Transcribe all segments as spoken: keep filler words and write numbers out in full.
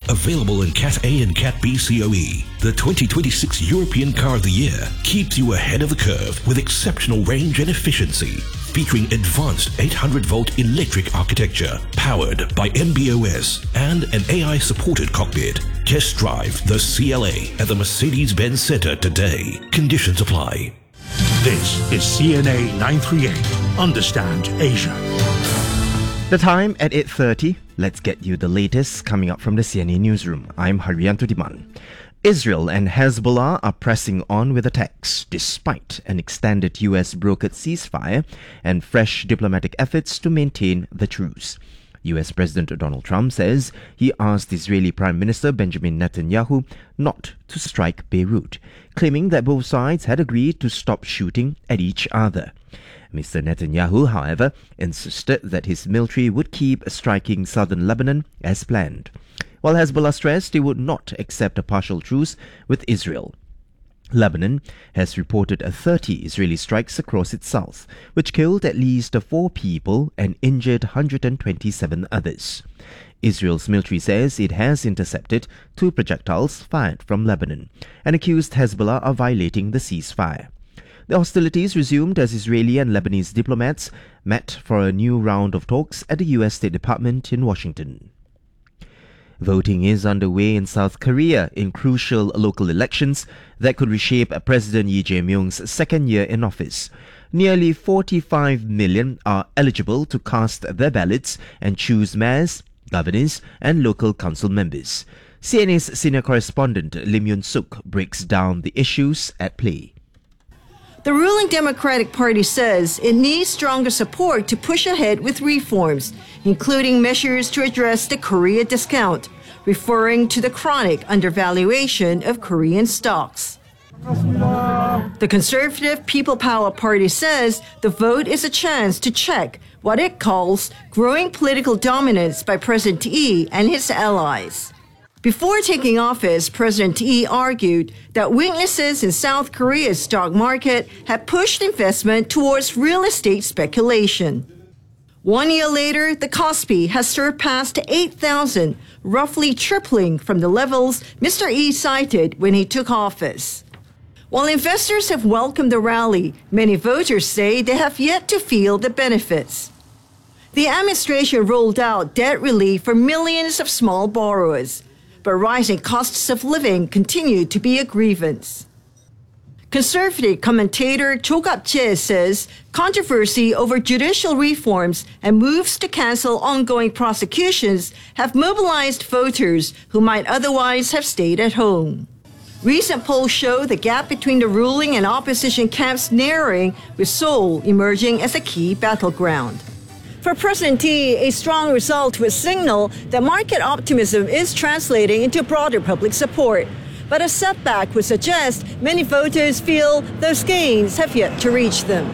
Available in Cat A and Cat B C O E, the twenty twenty-six European Car of the Year keeps you ahead of the curve with exceptional range and efficiency. Featuring advanced eight hundred volt electric architecture, powered by M B O S and an A I-supported cockpit. Test drive the C L A at the Mercedes-Benz Center today. Conditions apply. This is C N A nine thirty-eight. Understand Asia. The time at eight thirty. Let's get you the latest coming up from the C N A newsroom. I'm Haryanto Diman. Israel and Hezbollah are pressing on with attacks despite an extended U S-brokered ceasefire and fresh diplomatic efforts to maintain the truce. U S President Donald Trump says he asked Israeli Prime Minister Benjamin Netanyahu not to strike Beirut, claiming that both sides had agreed to stop shooting at each other. Mister Netanyahu, however, insisted that his military would keep striking southern Lebanon as planned, while Hezbollah stressed it would not accept a partial truce with Israel. Lebanon has reported thirty Israeli strikes across its south, which killed at least four people and injured one hundred twenty-seven others. Israel's military says it has intercepted two projectiles fired from Lebanon and accused Hezbollah of violating the ceasefire. The hostilities resumed as Israeli and Lebanese diplomats met for a new round of talks at the U S State Department in Washington. Voting is underway in South Korea in crucial local elections that could reshape President Lee Jae-myung's second year in office. Nearly forty-five million are eligible to cast their ballots and choose mayors, governors, and local council members. C N A's senior correspondent Lim Yun-suk breaks down the issues at play. The ruling Democratic Party says it needs stronger support to push ahead with reforms, including measures to address the Korea discount, referring to the chronic undervaluation of Korean stocks. The conservative People Power Party says the vote is a chance to check what it calls growing political dominance by President Lee and his allies. Before taking office, President Lee argued that weaknesses in South Korea's stock market had pushed investment towards real estate speculation. One year later, the Kospi has surpassed eight thousand, roughly tripling from the levels Mister Lee cited when he took office. While investors have welcomed the rally, many voters say they have yet to feel the benefits. The administration rolled out debt relief for millions of small borrowers, but rising costs of living continue to be a grievance. Conservative commentator Cho Gap-jae says controversy over judicial reforms and moves to cancel ongoing prosecutions have mobilized voters who might otherwise have stayed at home. Recent polls show the gap between the ruling and opposition camps narrowing, with Seoul emerging as a key battleground. For President Lee, a strong result would signal that market optimism is translating into broader public support. But a setback would suggest many voters feel those gains have yet to reach them.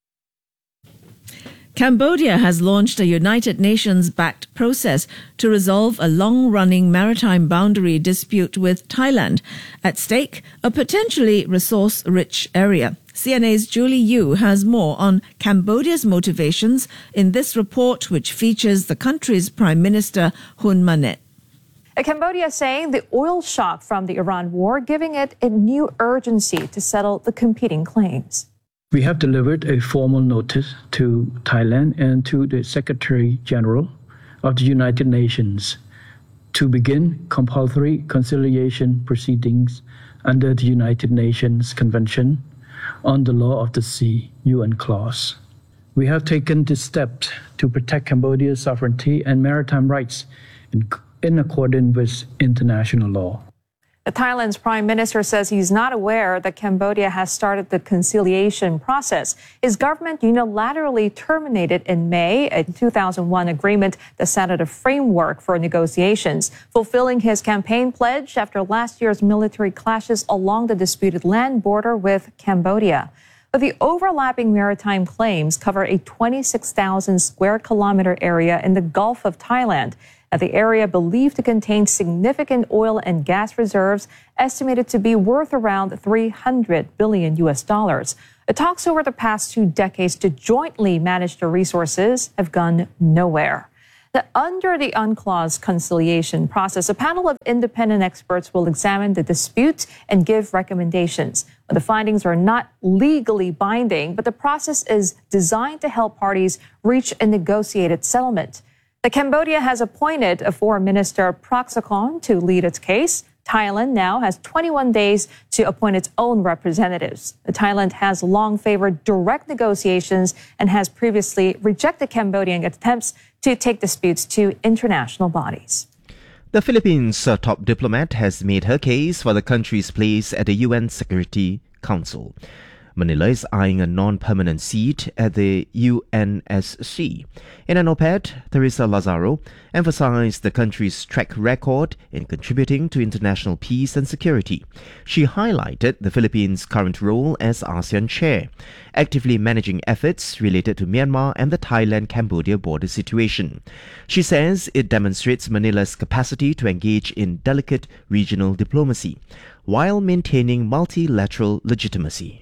Cambodia has launched a United Nations-backed process to resolve a long-running maritime boundary dispute with Thailand. At stake, a potentially resource-rich area. C N A's Julie Yu has more on Cambodia's motivations in this report, which features the country's Prime Minister Hun Manet. Cambodia saying the oil shock from the Iran war giving it a new urgency to settle the competing claims. We have delivered a formal notice to Thailand and to the Secretary General of the United Nations to begin compulsory conciliation proceedings under the United Nations Convention on the Law of the Sea, U N clause. We have taken this step to protect Cambodia's sovereignty and maritime rights in, in accordance with international law. The Thailand's prime minister says he's not aware that Cambodia has started the conciliation process. His government unilaterally terminated in May a two thousand one agreement that set out a framework for negotiations, fulfilling his campaign pledge after last year's military clashes along the disputed land border with Cambodia. But the overlapping maritime claims cover a twenty-six thousand square kilometer area in the Gulf of Thailand. At the area believed to contain significant oil and gas reserves, estimated to be worth around three hundred billion U S dollars. The talks over the past two decades to jointly manage the resources have gone nowhere. that under the UNCLOS conciliation process, a panel of independent experts will examine the dispute and give recommendations. The findings are not legally binding, but the process is designed to help parties reach a negotiated settlement. The Cambodia has appointed a foreign minister, Praksakon, to lead its case. Thailand now has twenty-one days to appoint its own representatives. Thailand has long favored direct negotiations and has previously rejected Cambodian attempts to take disputes to international bodies. The Philippines' uh, top diplomat has made her case for the country's place at the U N Security Council. Manila is eyeing a non-permanent seat at the U N S C. In an op-ed, Teresa Lazaro emphasized the country's track record in contributing to international peace and security. She highlighted the Philippines' current role as ASEAN chair, actively managing efforts related to Myanmar and the Thailand-Cambodia border situation. She says it demonstrates Manila's capacity to engage in delicate regional diplomacy while maintaining multilateral legitimacy.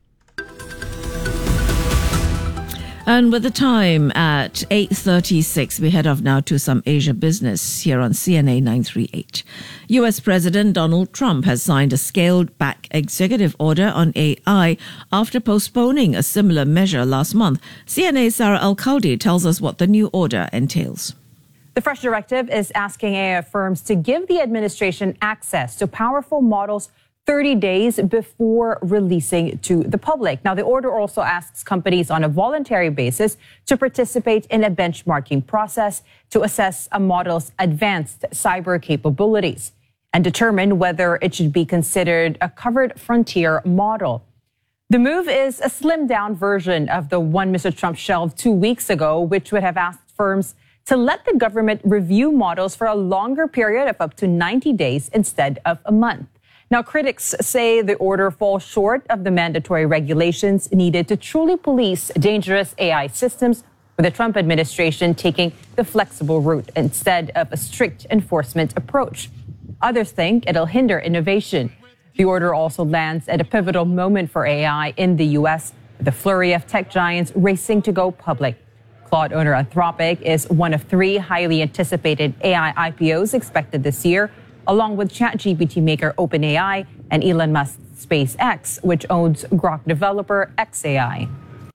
And with the time at eight thirty-six, we head off now to some Asia business here on C N A nine thirty-eight. U S President Donald Trump has signed a scaled-back executive order on A I after postponing a similar measure last month. C N A's Sarah Al-Khaldi tells us what the new order entails. The fresh directive is asking A I firms to give the administration access to powerful models thirty days before releasing to the public. Now, the order also asks companies on a voluntary basis to participate in a benchmarking process to assess a model's advanced cyber capabilities and determine whether it should be considered a covered frontier model. The move is a slimmed-down version of the one Mister Trump shelved two weeks ago, which would have asked firms to let the government review models for a longer period of up to ninety days instead of a month. Now, critics say the order falls short of the mandatory regulations needed to truly police dangerous A I systems, with the Trump administration taking the flexible route instead of a strict enforcement approach. Others think it'll hinder innovation. The order also lands at a pivotal moment for A I in the U S, with a flurry of tech giants racing to go public. Claude owner Anthropic is one of three highly anticipated A I I P Os expected this year, along with ChatGPT maker OpenAI and Elon Musk's SpaceX, which owns Grok developer xAI.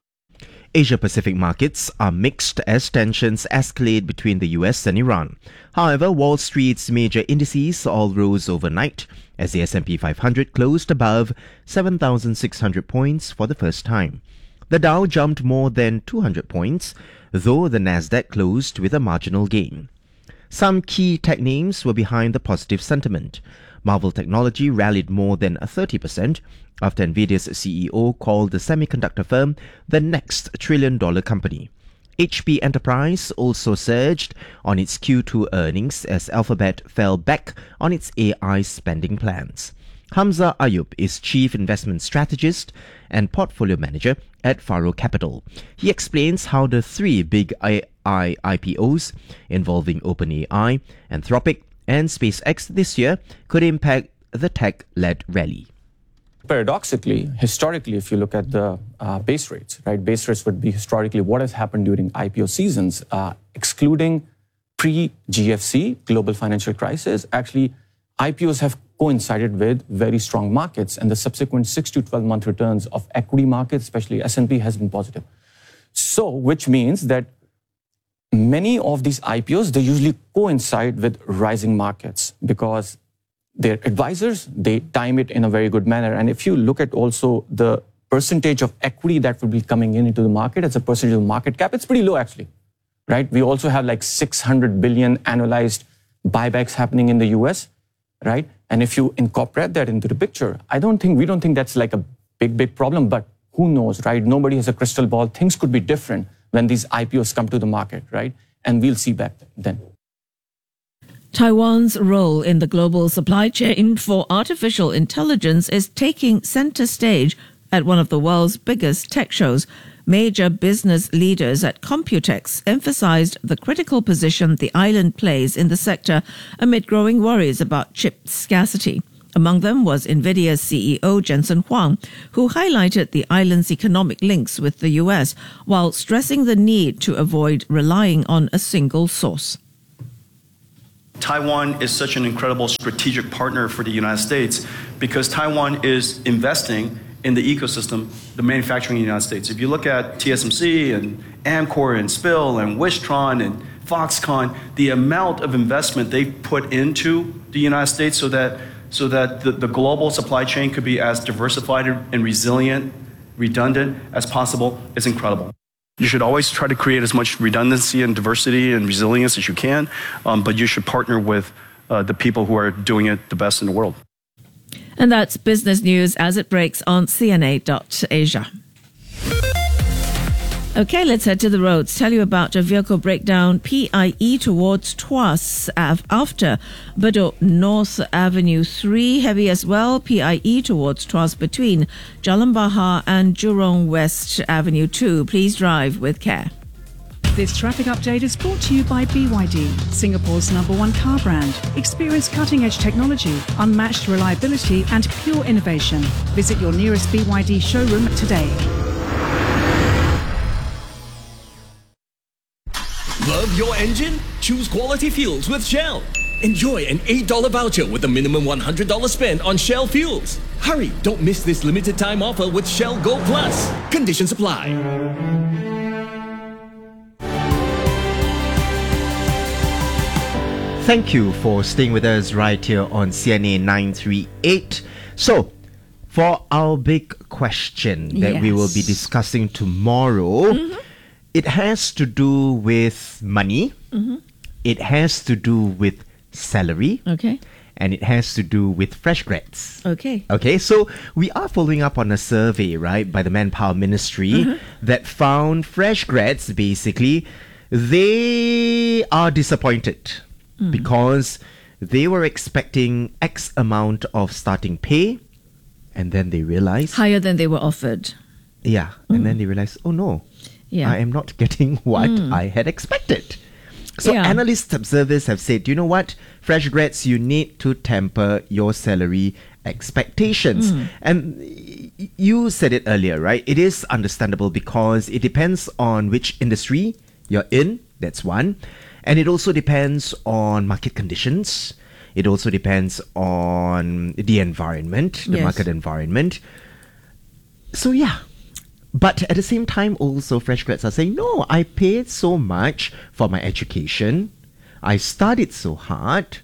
Asia-Pacific markets are mixed as tensions escalate between the U S and Iran. However, Wall Street's major indices all rose overnight as the S and P five hundred closed above seven thousand six hundred points for the first time. The Dow jumped more than two hundred points, though the Nasdaq closed with a marginal gain. Some key tech names were behind the positive sentiment. Marvell Technology rallied more than thirty percent after NVIDIA's C E O called the semiconductor firm the next trillion-dollar company. H P Enterprise also surged on its Q two earnings as Alphabet fell back on its A I spending plans. Hamza Ayub is Chief Investment Strategist and Portfolio Manager at Faro Capital. He explains how the three big A I I P Os involving OpenAI, Anthropic, and SpaceX this year could impact the tech-led rally. Paradoxically, historically, if you look at the uh, base rates, right, base rates would be historically what has happened during I P O seasons, uh, excluding pre-G F C, global financial crisis. Actually, I P Os have coincided with very strong markets, and the subsequent six to twelve month returns of equity markets, especially S and P, has been positive. So, which means that many of these I P Os, they usually coincide with rising markets because their advisors, they time it in a very good manner. And if you look at also the percentage of equity that will be coming in into the market as a percentage of market cap, it's pretty low actually, right? We also have like six hundred billion annualized buybacks happening in the U S, right? And if you incorporate that into the picture, I don't think, we don't think that's like a big, big problem, but who knows, right? Nobody has a crystal ball. Things could be different when these I P Os come to the market, right? And we'll see back then. Taiwan's role in the global supply chain for artificial intelligence is taking center stage at one of the world's biggest tech shows. Major business leaders at Computex emphasized the critical position the island plays in the sector amid growing worries about chip scarcity. Among them was NVIDIA's C E O Jensen Huang, who highlighted the island's economic links with the U S while stressing the need to avoid relying on a single source. Taiwan is such an incredible strategic partner for the United States because Taiwan is investing in the ecosystem, the manufacturing in the United States. If you look at T S M C and Amcor and Spill and Wistron and Foxconn, the amount of investment they've put into the United States so that so that the, the global supply chain could be as diversified and resilient, redundant as possible is incredible. You should always try to create as much redundancy and diversity and resilience as you can, um, but you should partner with uh, the people who are doing it the best in the world. And that's business news as it breaks on C N A dot Asia. Okay, let's head to the roads. Tell you about a vehicle breakdown, P I E towards Tuas after Bedok North Avenue three. Heavy as well, P I E towards Tuas between Jalan Bahar and Jurong West Avenue two. Please drive with care. This traffic update is brought to you by B Y D, Singapore's number one car brand. Experience cutting-edge technology, unmatched reliability and pure innovation. Visit your nearest B Y D showroom today. Love your engine? Choose quality fuels with Shell. Enjoy an eight dollars voucher with a minimum one hundred dollars spend on Shell fuels. Hurry, don't miss this limited time offer with Shell Go Plus. Conditions apply. Thank you for staying with us right here on C N A nine three eight. So, for our big question that yes. we will be discussing tomorrow, mm-hmm. it has to do with money, mm-hmm. it has to do with salary, okay, and it has to do with fresh grads. Okay. Okay, so we are following up on a survey, right, by the Manpower Ministry mm-hmm. that found fresh grads, basically, they are disappointed mm. because they were expecting X amount of starting pay, and then they realized... higher than they were offered. Yeah, mm. and then they realized, oh no, yeah. I am not getting what mm. I had expected. So yeah. analysts, observers have said, you know what, fresh grads, you need to temper your salary expectations. Mm. And y- you said it earlier, right? It is understandable because it depends on which industry you're in, that's one. And it also depends on market conditions. It also depends on the environment, the yes. market environment. So yeah. But at the same time, also, fresh grads are saying, no, I paid so much for my education. I studied so hard.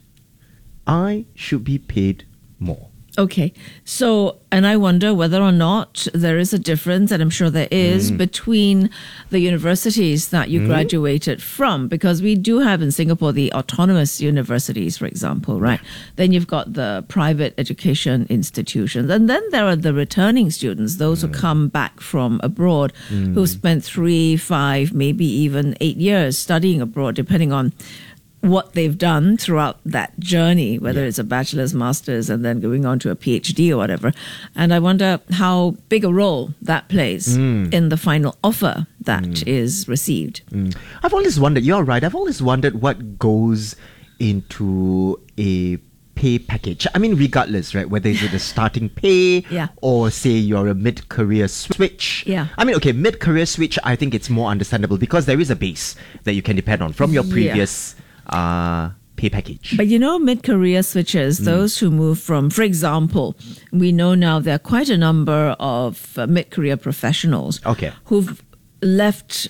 I should be paid more. Okay. So, and I wonder whether or not there is a difference, and I'm sure there is, mm. between the universities that you mm. graduated from, because we do have in Singapore the autonomous universities, for example, right? Yeah. Then you've got the private education institutions, and then there are the returning students, those mm. who come back from abroad, mm. who spent three, five, maybe even eight years studying abroad, depending on what they've done throughout that journey, whether yeah. it's a bachelor's, master's, and then going on to a PhD or whatever. And I wonder how big a role that plays mm. in the final offer that mm. is received. Mm. I've always wondered, you're right, I've always wondered what goes into a pay package. I mean, regardless, right, whether it's a starting pay yeah. or say you're a mid-career switch. Yeah. I mean, okay, mid-career switch, I think it's more understandable because there is a base that you can depend on from your previous... Yeah. Uh, pay package. But you know, mid-career switchers, mm. those who move from, for example, we know now there are quite a number of uh, mid-career professionals okay. who've left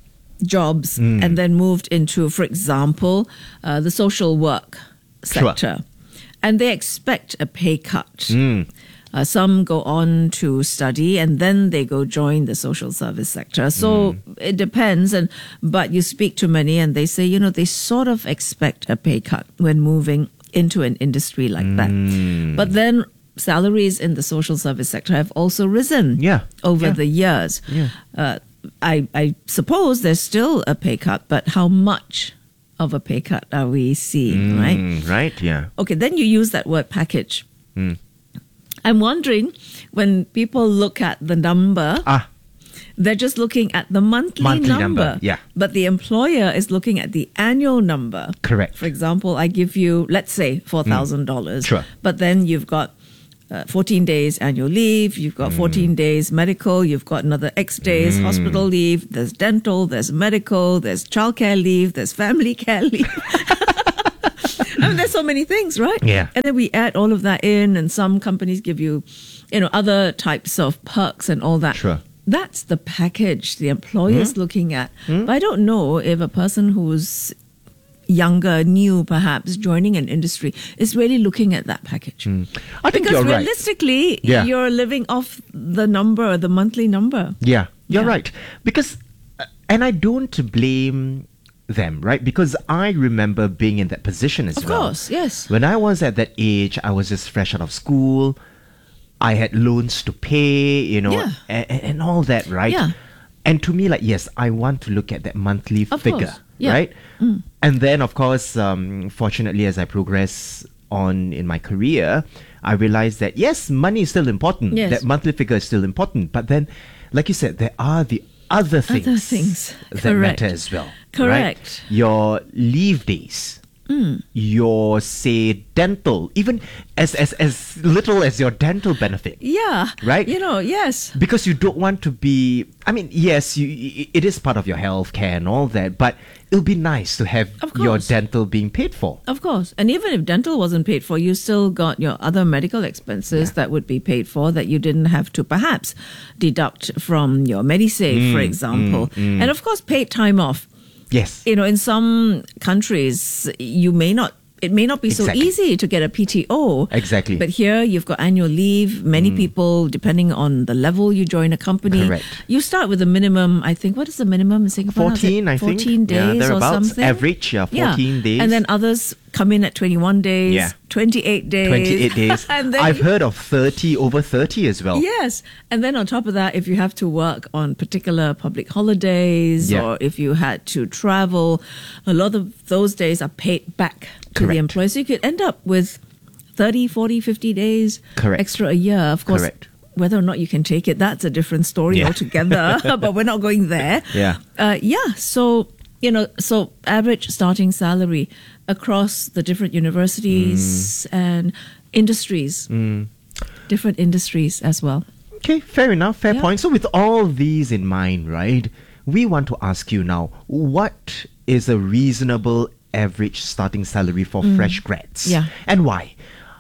jobs mm. and then moved into, for example, uh, the social work sector. Sure. And they expect a pay cut. Mm. Uh, some go on to study and then they go join the social service sector. So mm. it depends. And but you speak to many and they say, you know, they sort of expect a pay cut when moving into an industry like mm. that. But then salaries in the social service sector have also risen yeah. over yeah. the years. Yeah. Uh, I, I suppose there's still a pay cut, but how much of a pay cut are we seeing, mm, right? Right, yeah. Okay, then you use that word package. Mm. I'm wondering, when people look at the number, ah. They're just looking at the monthly, Monthly number. number, yeah. But the employer is looking at the annual number. Correct. For example, I give you, let's say, four thousand dollars. Mm. Sure. But then you've got uh, fourteen days annual leave, you've got fourteen days medical, you've got another X days Mm. hospital leave, there's dental, there's medical, there's childcare leave, there's family care leave. I mean, there's so many things, right? Yeah. And then we add all of that in, and some companies give you, you know, other types of perks and all that. Sure. That's the package the employer's Mm. looking at. Mm. But I don't know if a person who's younger, new perhaps, joining an industry is really looking at that package. I think because you're right. realistically, Yeah. you're living off the number, the monthly number. Yeah, you're Yeah. right. Because, uh, and I don't blame them, right? Because I remember being in that position as Of well. course, yes. When I was at that age, I was just fresh out of school. I had loans to pay, you know, Yeah. and, and all that, right? Yeah. And to me, like, yes, I want to look at that monthly Of figure, course, yeah. right? Mm. And then, of course, um, fortunately, as I progress on in my career, I realized that, yes, money is still important. Yes. That monthly figure is still important. But then, like you said, there are the other things, Other things. that Correct. matter as well. Correct. Right? Your leave days. Mm. Your, say, dental, even as, as, as little as your dental benefit. Yeah. Right? You know, yes. Because you don't want to be, I mean, yes, you, i- it is part of your health care and all that, but it'll be nice to have Of your course. dental being paid for. Of course. And even if dental wasn't paid for, you still got your other medical expenses that would be paid for that you didn't have to perhaps deduct from your MediSave, for Mm, example. mm, mm. And of course, paid time off. Yes. You know, in some countries, you may not, it may not be so Exactly. easy to get a P T O. Exactly. But here you've got annual leave. Many people, depending on the level you join a company, Correct. you start with a minimum, I think, what is the minimum in Singapore? now? Is it fourteen, I think. fourteen Yeah, days or thereabouts. something. Average, yeah, fourteen days. And then others come in at twenty-one days, Yeah. twenty-eight days. twenty-eight days. and then I've heard of thirty, over thirty as well. Yes. And then on top of that, if you have to work on particular public holidays Yeah. or if you had to travel, a lot of those days are paid back to Correct. the employer. So you could end up with thirty, forty, fifty days Correct. extra a year. Of course, Correct. whether or not you can take it, that's a different story Yeah. altogether. But we're not going there. Yeah. Uh, yeah. So, you know, so average starting salary across the different universities and industries, Mm. different industries as well. Okay, fair enough, fair Yeah. point. So with all these in mind, right, we want to ask you now, what is a reasonable average starting salary for fresh grads? Yeah. And why?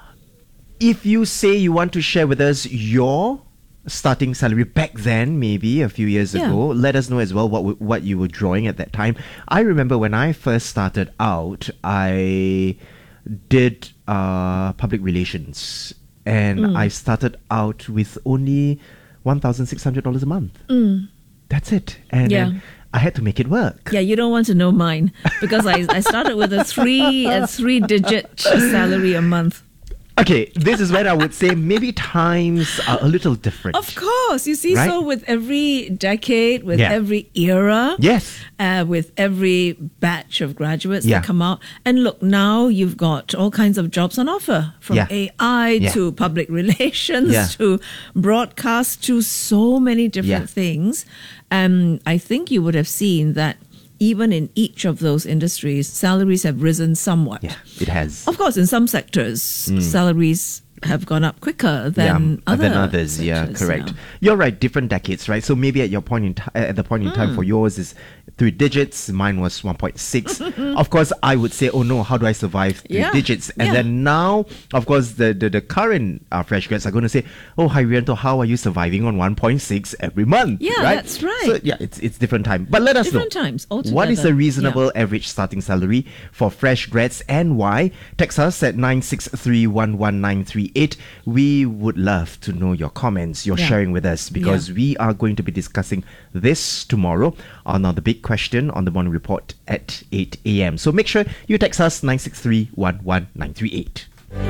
If you say you want to share with us your starting salary back then, maybe a few years Yeah. ago, let us know as well what w- what you were drawing at that time. I remember when I first started out, I did uh, public relations, and Mm. I started out with only one thousand six hundred dollars a month. Mm. That's it, and Yeah. then I had to make it work. Yeah, you don't want to know mine because I, I started with a three a three digit salary a month. Okay, this is where I would say maybe times are a little different. Of course, you see, Right? so with every decade, with Yeah. every era, Yes. uh, with every batch of graduates Yeah. that come out, and look, now you've got all kinds of jobs on offer, from Yeah. A I Yeah. to public relations Yeah. to broadcast to so many different Yeah. things. And I think you would have seen that even in each of those industries, salaries have risen somewhat. Yeah, it has. Of course, in some sectors, Mm. salaries have gone up quicker than yeah, other than others. Yeah, sectors, correct. yeah. You're right. Different decades, right? So maybe at your point in ti- at the point in time Mm. for yours is three digits. Mine was one point six. Of course, I would say, oh no, how do I survive three Yeah, digits? And yeah. then now, of course, the the, the current uh, fresh grads are going to say, oh, Harianto, how are you surviving on one point six every month? Yeah, right? that's right. So yeah, it's it's different time. But let us Different know times what is altogether. a reasonable average starting salary for fresh grads and why? Text us at nine six three one one nine three eight. We would love to know your comments, your Yeah. sharing with us, because Yeah. we are going to be discussing this tomorrow on uh, the big question on the morning report at eight a.m. So make sure you text us nine six three one one nine three eight.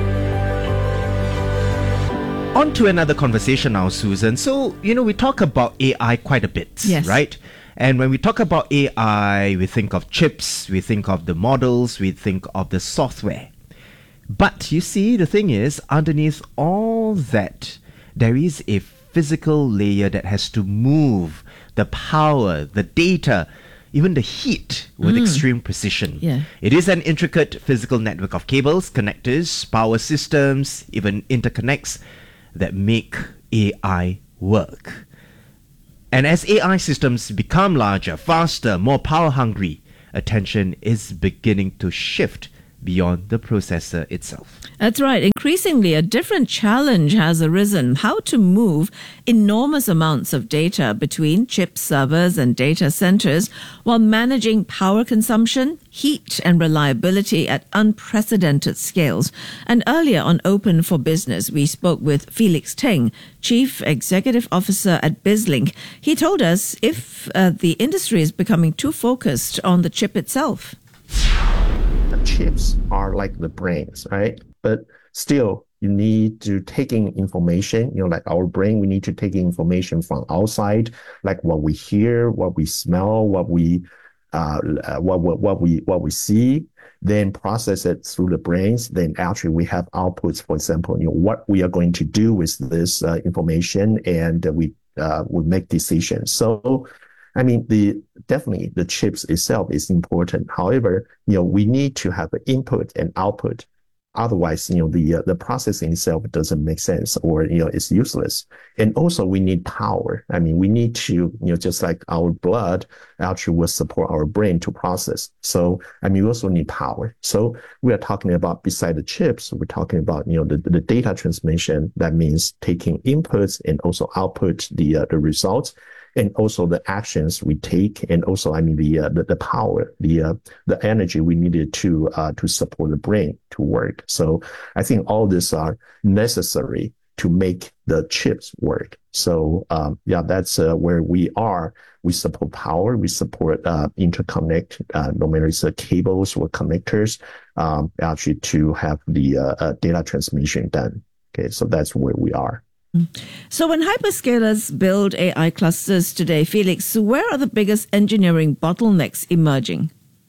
On to another conversation now, Susan. So, you know, we talk about A I quite a bit, Yes. right? And when we talk about A I, we think of chips, we think of the models, we think of the software. But you see, the thing is, underneath all that, there is a physical layer that has to move the power, the data, even the heat with mm. extreme precision. Yeah. It is an intricate physical network of cables, connectors, power systems, even interconnects that make A I work. And as A I systems become larger, faster, more power hungry, attention is beginning to shift beyond the processor itself. That's right. Increasingly, a different challenge has arisen: how to move enormous amounts of data between chip servers and data centers while managing power consumption, heat, and reliability at unprecedented scales. And earlier on Open for Business, we spoke with Felix Teng, Chief Executive Officer at BizLink. He told us if uh, the industry is becoming too focused on the chip itself. Chips are like the brains, right? But still, you need to take in information, you know, like our brain, we need to take in information from outside, like what we hear, what we smell, what we, uh, what, what, what we, what we see, then process it through the brains. Then actually we have outputs, for example, you know, what we are going to do with this uh, information, and uh, we, uh, we make decisions. So, I mean, the definitely the chips itself is important. However, you know, we need to have an input and output. Otherwise, you know, the uh, the processing itself doesn't make sense, or, you know, it's useless. And also we need power. I mean, we need to, you know, just like our blood actually will support our brain to process. So, I mean, we also need power. So we are talking about, beside the chips, we're talking about, you know, the, the data transmission. That means taking inputs and also output the uh, the results, and also the actions we take, and also, I mean, the uh, the, the power, the uh, the energy we needed to uh, to support the brain to work. So I think all these are necessary to make the chips work. So um, yeah, that's uh, where we are. We support power, we support uh, interconnect, uh, no matter it's uh, cables or connectors, um, actually to have the uh, uh, data transmission done. Okay, so that's where we are. So when hyperscalers build A I clusters today, Felix, where are the biggest engineering bottlenecks emerging?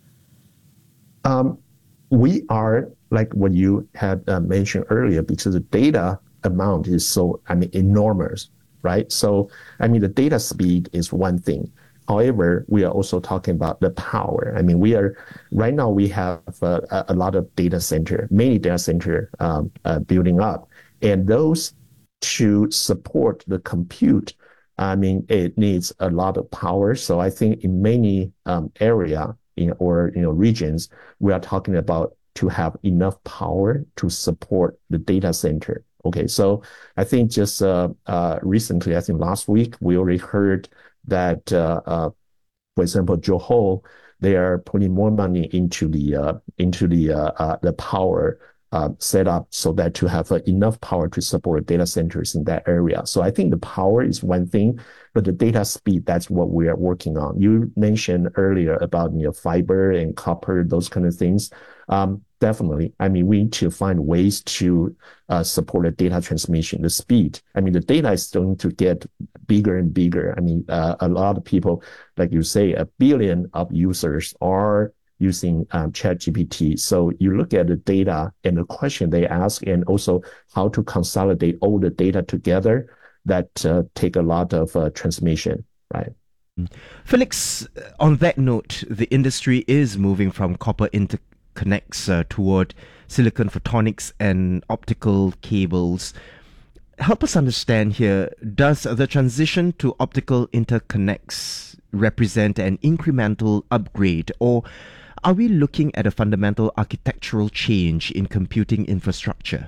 Um, we are, like what you had uh, mentioned earlier, because the data amount is so, I mean, enormous, right? So, I mean, the data speed is one thing. However, we are also talking about the power. I mean, we are, right now we have uh, a lot of data center, many data center um, uh, building up, and those to support the compute, I mean, it needs a lot of power. So I think in many um, area in, or, you know, regions, we are talking about to have enough power to support the data center. Okay, so I think just uh, uh, recently, I think last week, we already heard that, uh, uh, for example, Johor, they are putting more money into the uh, into the uh, uh, the power Uh, set up so that to have uh, enough power to support data centers in that area. So I think the power is one thing, but the data speed, that's what we are working on. You mentioned earlier about, you know, fiber and copper, those kind of things. Um, definitely. I mean, we need to find ways to uh, support the data transmission, the speed. I mean, the data is going to get bigger and bigger. I mean, uh, a lot of people, like you say, a billion of users are using um, ChatGPT. So you look at the data and the question they ask, and also how to consolidate all the data together, that uh, take a lot of uh, transmission, right? Felix, on that note, the industry is moving from copper interconnects uh, toward silicon photonics and optical cables. Help us understand here, does the transition to optical interconnects represent an incremental upgrade, or are we looking at a fundamental architectural change in computing infrastructure?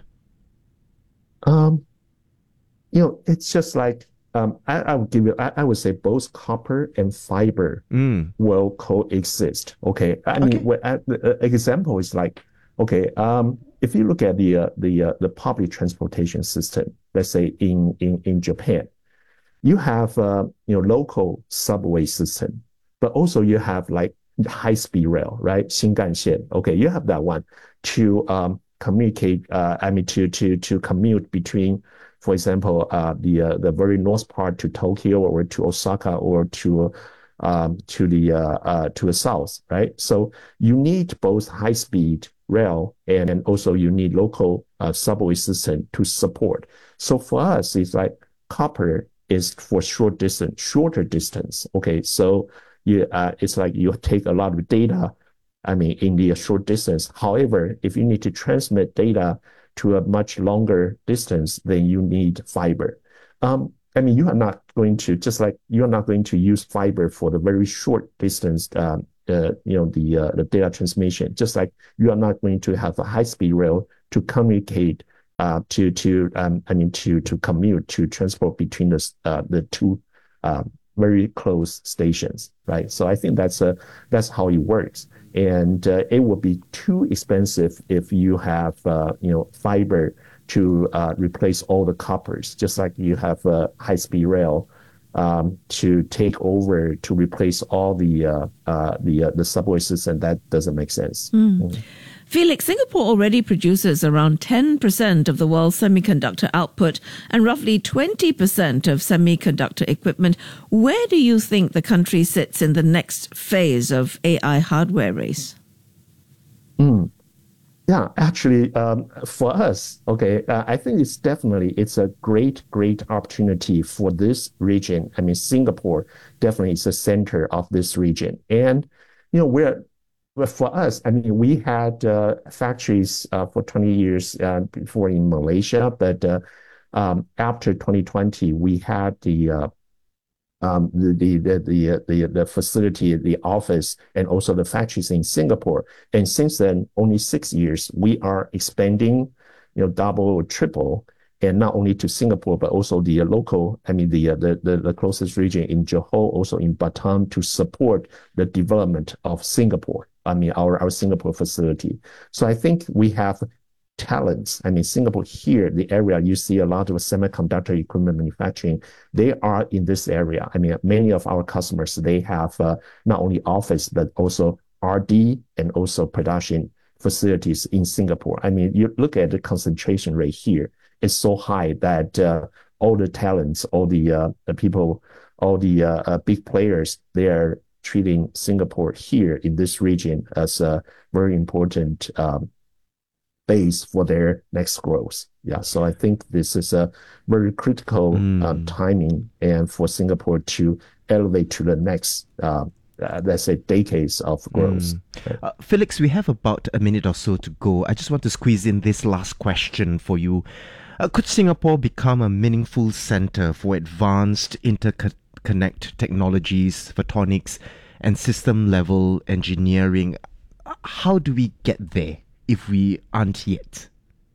Um, you know, it's just like, um, I, I would give you, I, I would say both copper and fiber mm. will coexist. Okay. I okay. mean, what, uh, the example is like, okay, um, if you look at the, uh, the, uh, the public transportation system, let's say in, in, in Japan, you have, uh, you know, local subway system, but also you have like high-speed rail, right? Shinkansen. Okay, you have that one to um, communicate. Uh, I mean, to to to commute between, for example, uh, the uh, the very north part to Tokyo, or to Osaka, or to um, to the uh, uh, to the south, right? So you need both high-speed rail, and, and also you need local uh, subway system to support. So for us, it's like copper is for short distance, shorter distance. Okay, so you uh, it's like you take a lot of data, I mean, in the short distance. However, if you need to transmit data to a much longer distance, then you need fiber. Um, I mean, you are not going to, just like you're not going to use fiber for the very short distance, uh, uh, you know, the uh, the data transmission, just like you are not going to have a high-speed rail to communicate, uh, to, to um, I mean, to to commute, to transport between the, uh, the two uh, very close stations, right? So I think that's, a, that's how it works. And uh, it would be too expensive if you have, uh, you know, fiber to uh, replace all the coppers, just like you have a high-speed rail um, to take over to replace all the uh, uh, the uh, the subway system. That doesn't make sense. Mm. Mm. Felix, Singapore already produces around ten percent of the world's semiconductor output and roughly twenty percent of semiconductor equipment. Where do you think the country sits in the next phase of A I hardware race? Mm. Yeah, actually, um, for us, okay, uh, I think it's definitely, it's a great, great opportunity for this region. I mean, Singapore definitely is the center of this region. And, you know, we're, well, for us, I mean, we had uh, factories uh, for twenty years uh, before in Malaysia, but uh, um, after twenty twenty, we had the uh, um, the, the the the the the facility, the office, and also the factories in Singapore. And since then, only six years, we are expanding, you know, double or triple, and not only to Singapore but also the uh, local, I mean, the, uh, the the the closest region in Johor, also in Batam, to support the development of Singapore. I mean, our, our Singapore facility. So I think we have talents. I mean, Singapore here, the area, you see a lot of semiconductor equipment manufacturing. They are in this area. I mean, many of our customers, they have uh, not only office, but also R D and also production facilities in Singapore. I mean, you look at the concentration rate here. It's so high that uh, all the talents, all the, uh, the people, all the uh, uh, big players, they are treating Singapore here in this region as a very important um, base for their next growth. Yeah, so I think this is a very critical mm. uh, timing and for Singapore to elevate to the next, uh, uh, let's say, decades of growth. Mm. Uh, Felix, we have about a minute or so to go. I just want to squeeze in this last question for you. Uh, could Singapore become a meaningful center for advanced interconnect connect technologies, photonics, and system-level engineering? How do we get there if we aren't yet?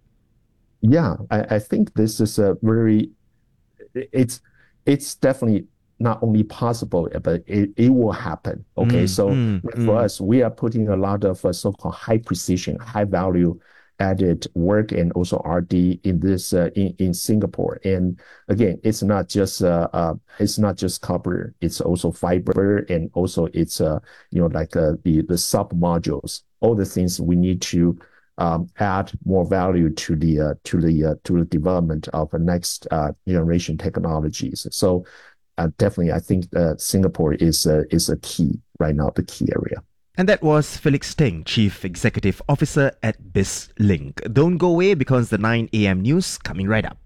Yeah, I, I think this is a very, it's it's definitely not only possible, but it, it will happen. Okay, mm, so mm, for mm. us, we are putting a lot of uh, so-called high precision, high value added work and also R D in this uh, in in Singapore. And again, it's not just uh, uh it's not just copper. It's also fiber, and also it's uh you know like uh, the the sub modules. All the things we need to um, add more value to the uh, to the uh, to the development of the next uh, generation technologies. So uh, definitely, I think uh, Singapore is uh, is a key right now, the key area. And that was Felix Teng, Chief Executive Officer at BizLink. Don't go away because the nine a.m. news coming right up.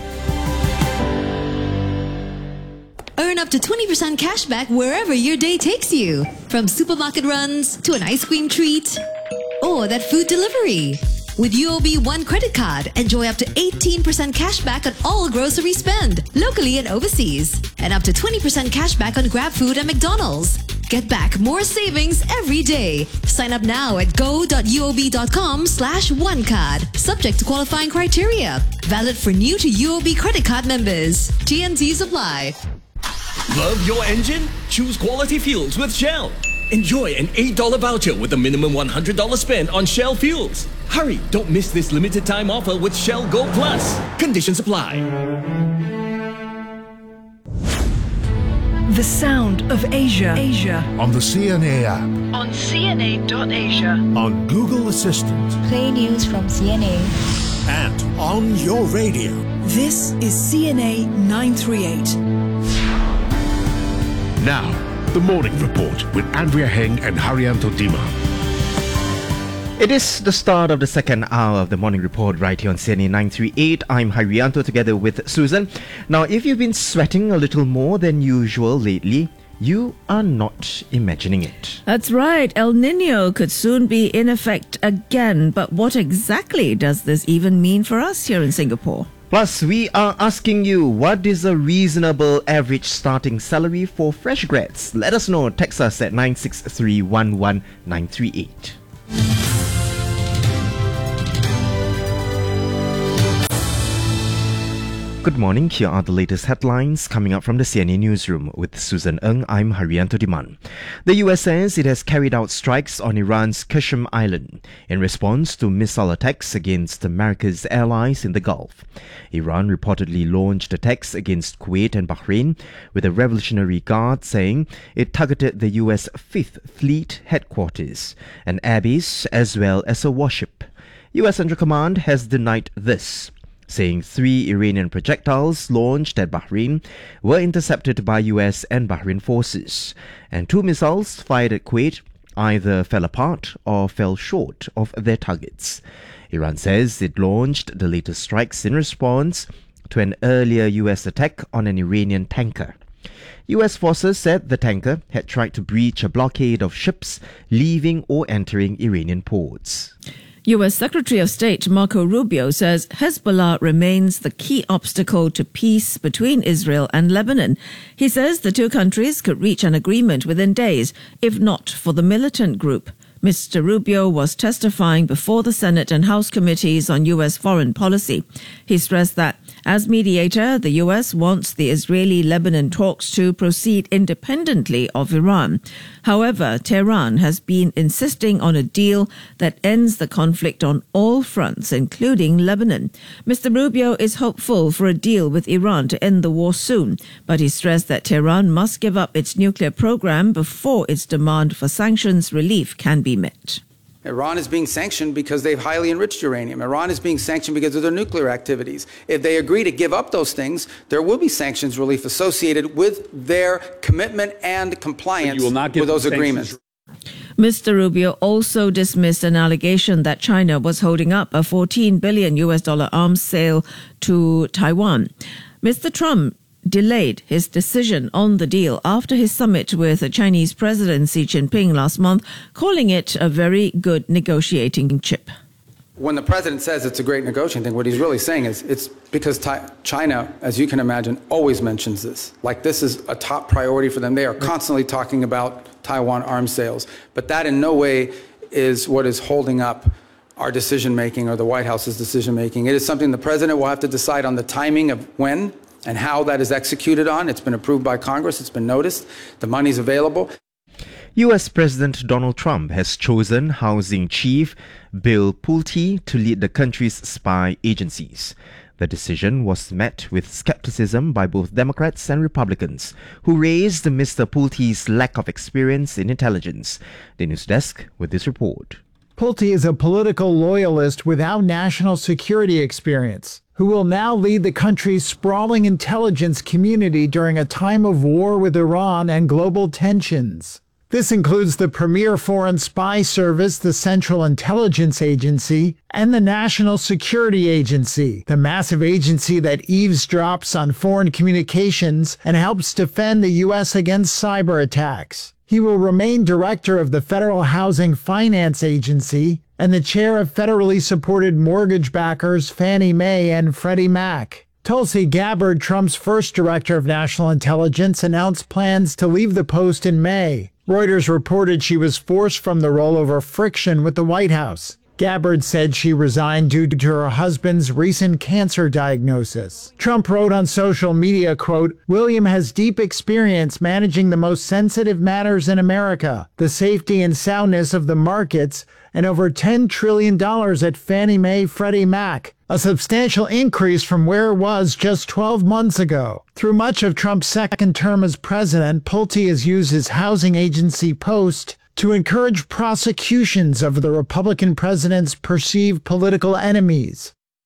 Earn up to twenty percent cash back wherever your day takes you. From supermarket runs to an ice cream treat or that food delivery. With U O B One credit card, enjoy up to eighteen percent cash back on all grocery spend, locally and overseas. And up to twenty percent cash back on GrabFood and McDonald's. Get back more savings every day. Sign up now at go.uob.com slash one card. Subject to qualifying criteria. Valid for new to U O B credit card members. T N Cs apply. Love your engine? Choose quality fuels with Shell. Enjoy an eight dollar voucher with a minimum one hundred dollars spend on Shell fuels. Hurry, don't miss this limited time offer with Shell Go Plus. Conditions apply. The sound of Asia. Asia. On the C N A app. On C N A dot asia. On Google Assistant. Play news from C N A. And on your radio. This is C N A nine thirty-eight. Now, the Morning Report with Andrea Heng and Haryanto Dima. It is the start of the second hour of the morning report right here on C N A nine three eight. I'm Haryanto together with Susan. Now, if you've been sweating a little more than usual lately, you are not imagining it. That's right. El Nino could soon be in effect again. But what exactly does this even mean for us here in Singapore? Plus, we are asking you, what is a reasonable average starting salary for fresh grads? Let us know. Text us at nine six three one one nine three eight. Good morning. Here are the latest headlines coming up from the C N A newsroom. With Susan Ng, I'm Haryanto Diman. The U S says it has carried out strikes on Iran's Qashm Island in response to missile attacks against America's allies in the Gulf. Iran reportedly launched attacks against Kuwait and Bahrain, with the Revolutionary Guard saying it targeted the U S Fifth Fleet headquarters, an airbase as well as a warship. U S Central Command has denied this, saying three Iranian projectiles launched at Bahrain were intercepted by U S and Bahrain forces, and two missiles fired at Kuwait either fell apart or fell short of their targets. Iran says it launched the latest strikes in response to an earlier U S attack on an Iranian tanker. U S forces said the tanker had tried to breach a blockade of ships leaving or entering Iranian ports. U S Secretary of State Marco Rubio says Hezbollah remains the key obstacle to peace between Israel and Lebanon. He says the two countries could reach an agreement within days, if not for the militant group. Mister Rubio was testifying before the Senate and House committees on U S foreign policy. He stressed that, as mediator, the U S wants the Israeli-Lebanon talks to proceed independently of Iran. However, Tehran has been insisting on a deal that ends the conflict on all fronts, including Lebanon. Mister Rubio is hopeful for a deal with Iran to end the war soon, but he stressed that Tehran must give up its nuclear program before its demand for sanctions relief can be met. Iran is being sanctioned because they've highly enriched uranium. Iran is being sanctioned because of their nuclear activities. If they agree to give up those things, there will be sanctions relief associated with their commitment and compliance with those agreements. Mister Rubio also dismissed an allegation that China was holding up a fourteen billion U S dollar arms sale to Taiwan. Mister Trump delayed his decision on the deal after his summit with Chinese President Xi Jinping last month, calling it a very good negotiating chip. When the president says it's a great negotiating thing, what he's really saying is it's because China, as you can imagine, always mentions this. Like this is a top priority for them. They are constantly talking about Taiwan arms sales. But that in no way is what is holding up our decision-making or the White House's decision-making. It is something the president will have to decide on the timing of when and how that is executed on. It's been approved by Congress. It's been noticed. The money's available. U S President Donald Trump has chosen Housing Chief Bill Pulte to lead the country's spy agencies. The decision was met with skepticism by both Democrats and Republicans, who raised Mister Pulte's lack of experience in intelligence. The news desk with this report. Pulte is a political loyalist without national security experience, who will now lead the country's sprawling intelligence community during a time of war with Iran and global tensions. This includes the premier foreign spy service, the Central Intelligence Agency, and the National Security Agency, the massive agency that eavesdrops on foreign communications and helps defend the U S against cyber attacks. He will remain director of the Federal Housing Finance Agency and the chair of federally supported mortgage backers Fannie Mae and Freddie Mac. Tulsi Gabbard, Trump's first director of national intelligence, announced plans to leave the post in May. Reuters reported she was forced from the role over friction with the White House. Gabbard said she resigned due to her husband's recent cancer diagnosis. Trump wrote on social media, quote, "William has deep experience managing the most sensitive matters in America, the safety and soundness of the markets, and over ten trillion dollars at Fannie Mae Freddie Mac, a substantial increase from where it was just twelve months ago." Through much of Trump's second term as president, Pulte has used his housing agency post to encourage prosecutions of the Republican president's perceived political enemies.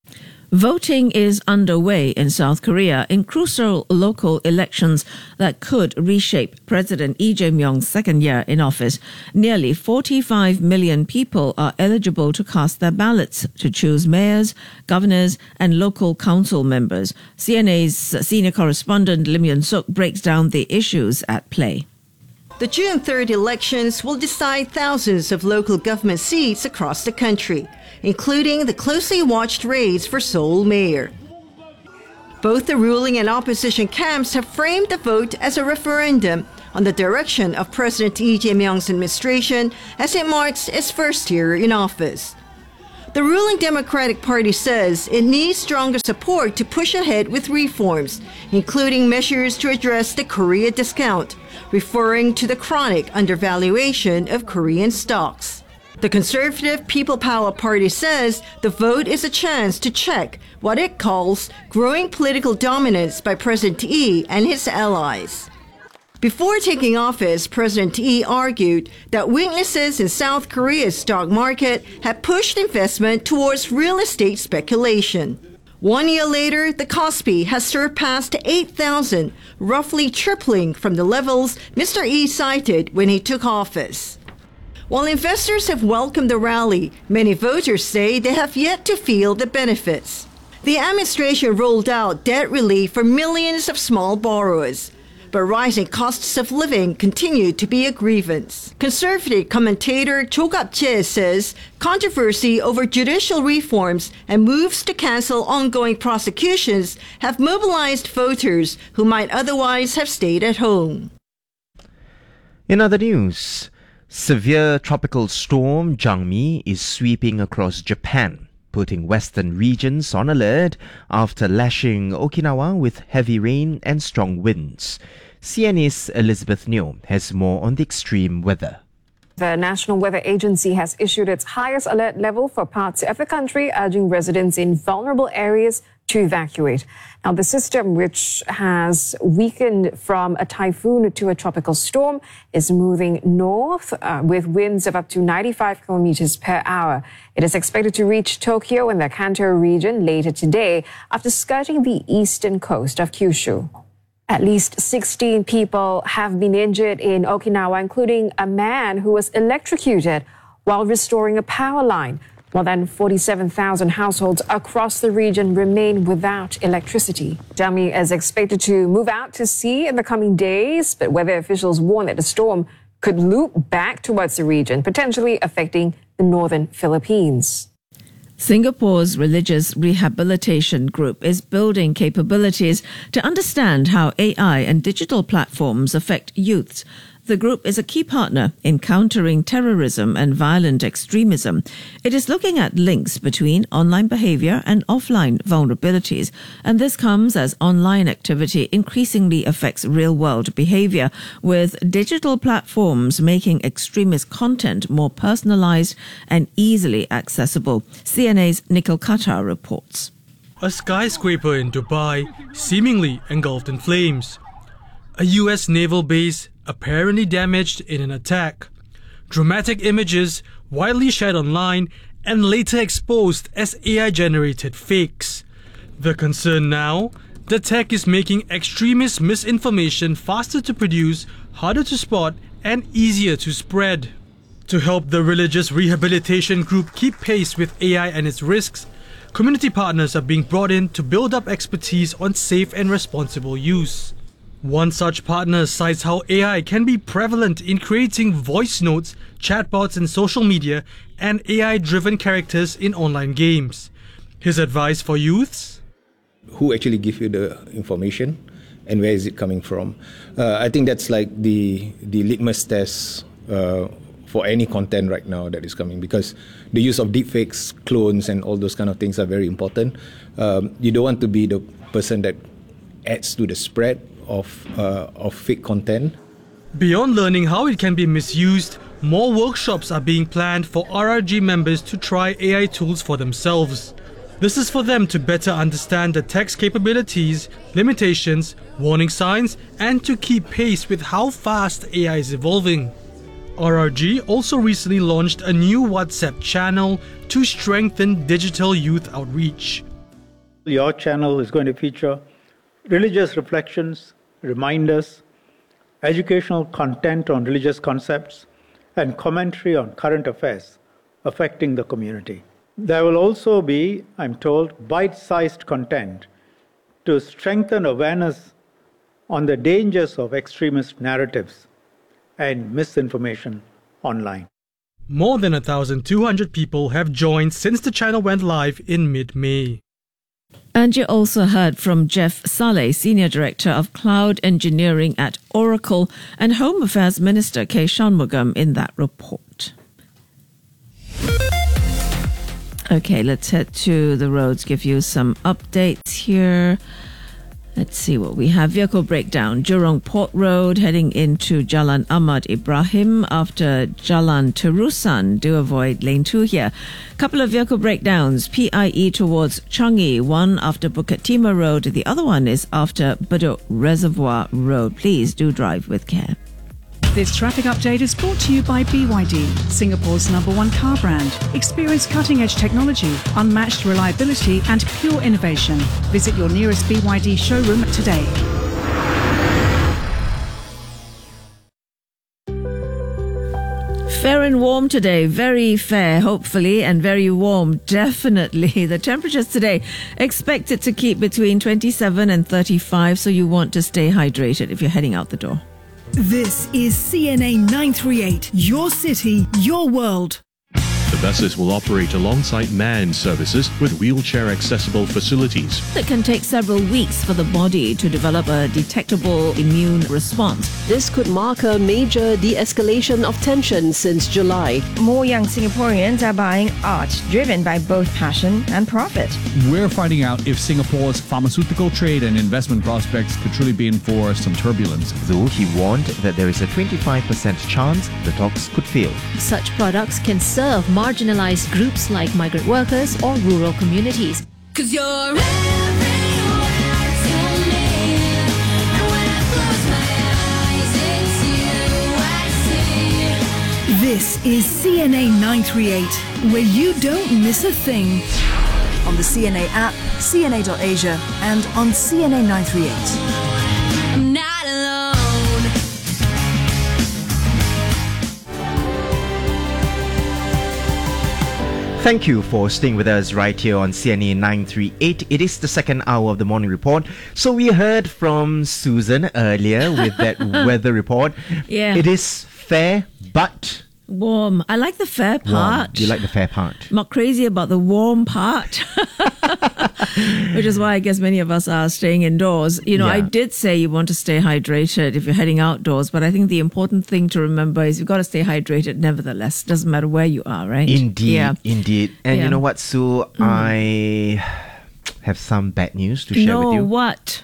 Voting is underway in South Korea in crucial local elections that could reshape President Lee Jae-myung's second year in office. Nearly forty-five million people are eligible to cast their ballots to choose mayors, governors, and local council members. C N A's senior correspondent Lim Yun-suk breaks down the issues at play. The June third elections will decide thousands of local government seats across the country, including the closely watched race for Seoul mayor. Both the ruling and opposition camps have framed the vote as a referendum on the direction of President Lee Jae-myung's administration as it marks its first year in office. The ruling Democratic Party says it needs stronger support to push ahead with reforms, including measures to address the Korea discount, referring to the chronic undervaluation of Korean stocks. The conservative People Power Party says the vote is a chance to check what it calls growing political dominance by President Lee and his allies. Before taking office, President Lee argued that weaknesses in South Korea's stock market had pushed investment towards real estate speculation. One year later, the Kospi has surpassed eight thousand, roughly tripling from the levels Mister Lee cited when he took office. While investors have welcomed the rally, many voters say they have yet to feel the benefits. The administration rolled out debt relief for millions of small borrowers, but rising costs of living continue to be a grievance. Conservative commentator Cho Gap-jae says controversy over judicial reforms and moves to cancel ongoing prosecutions have mobilized voters who might otherwise have stayed at home. In other news, severe tropical storm Jangmi is sweeping across Japan, putting western regions on alert after lashing Okinawa with heavy rain and strong winds. C N A's Elizabeth Neo has more on the extreme weather. The National Weather Agency has issued its highest alert level for parts of the country, urging residents in vulnerable areas to evacuate. Now, the system, which has weakened from a typhoon to a tropical storm, is moving north uh, with winds of up to ninety-five kilometers per hour. It is expected to reach Tokyo and the Kanto region later today after skirting the eastern coast of Kyushu. At least sixteen people have been injured in Okinawa, including a man who was electrocuted while restoring a power line. More than forty-seven thousand households across the region remain without electricity. Jangmi is expected to move out to sea in the coming days, but weather officials warn that the storm could loop back towards the region, potentially affecting the northern Philippines. Singapore's Religious Rehabilitation Group is building capabilities to understand how A I and digital platforms affect youths. The group is a key partner in countering terrorism and violent extremism. It is looking at links between online behavior and offline vulnerabilities, and this comes as online activity increasingly affects real-world behavior, with digital platforms making extremist content more personalized and easily accessible. C N A's Nikhil Khatta reports. A skyscraper in Dubai seemingly engulfed in flames. A U S naval base apparently damaged in an attack. Dramatic images widely shared online and later exposed as A I-generated fakes. The concern now, the tech is making extremist misinformation faster to produce, harder to spot, and easier to spread. To help the Religious Rehabilitation Group keep pace with A I and its risks, community partners are being brought in to build up expertise on safe and responsible use. One such partner cites how A I can be prevalent in creating voice notes, chatbots in social media, and A I-driven characters in online games. His advice for youths? Who actually give you the information and where is it coming from? Uh, I think that's like the, the litmus test uh, for any content right now that is coming, because the use of deepfakes, clones, and all those kind of things are very important. Um, you don't want to be the person that adds to the spread of uh, of fake content. Beyond learning how it can be misused, more workshops are being planned for R R G members to try A I tools for themselves. This is for them to better understand the tech's capabilities, limitations, warning signs, and to keep pace with how fast A I is evolving. R R G also recently launched a new WhatsApp channel to strengthen digital youth outreach. Your channel is going to feature religious reflections, reminders, educational content on religious concepts, and commentary on current affairs affecting the community. There will also be, I'm told, bite-sized content to strengthen awareness on the dangers of extremist narratives and misinformation online. More than one thousand two hundred people have joined since the channel went live in mid-May. And you also heard from Jeff Saleh, Senior Director of Cloud Engineering at Oracle, and Home Affairs Minister K. Shanmugam in that report. Okay, let's head to the roads, give you some updates here. Let's see what we have. Vehicle breakdown. Jurong Port Road heading into Jalan Ahmad Ibrahim after Jalan Terusan. Do avoid lane two here. Couple of vehicle breakdowns. P I E towards Changi. One after Bukit Timah Road. The other one is after Bedok Reservoir Road. Please do drive with care. This traffic update is brought to you by B Y D, Singapore's number one car brand. Experience cutting-edge technology, unmatched reliability and pure innovation. Visit your nearest B Y D showroom today. Fair and warm today, very fair, hopefully, and very warm, definitely. The temperatures today expected to keep between twenty-seven and thirty-five, so you want to stay hydrated if you're heading out the door. This is C N A nine thirty-eight, your city, your world. The buses will operate alongside manned services with wheelchair-accessible facilities. It can take several weeks for the body to develop a detectable immune response. This could mark a major de-escalation of tension since July. More young Singaporeans are buying art, driven by both passion and profit. We're finding out if Singapore's pharmaceutical trade and investment prospects could truly be in for some turbulence. Though he warned that there is a twenty-five percent chance the talks could fail. Such products can serve marginalized groups like migrant workers or rural communities. 'Cause you're This is C N A nine thirty-eight, where you don't miss a thing. On the C N A app, C N A dot asia, and on C N A nine thirty-eight. I'm not alone. Thank you for staying with us right here on C N A nine thirty-eight. It is the second hour of the morning report. So we heard from Susan earlier with that weather report. Yeah. It is fair, but warm. I like the fair warm. part. You like the fair part? I'm not crazy about the warm part. Which is why I guess many of us are staying indoors. You know, Yeah. I did say you want to stay hydrated if you're heading outdoors, but I think the important thing to remember is you've got to stay hydrated nevertheless. Doesn't matter where you are, right? Indeed, Yeah. indeed. And Yeah. you know what, Sue? Mm. I have some bad news to share no, with you. what?